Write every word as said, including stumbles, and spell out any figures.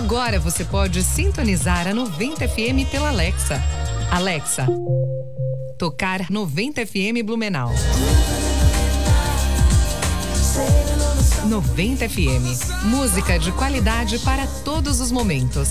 Agora você pode sintonizar a noventa F M pela Alexa. Alexa, tocar noventa F M Blumenau. noventa F M, música de qualidade para todos os momentos.